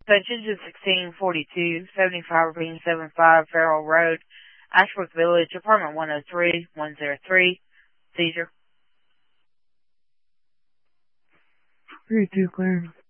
Attention to 1642, 75 Ravine 75 Farrell Road, Ashbrook Village, apartment 103, 103. Seizure. 3-2 clear.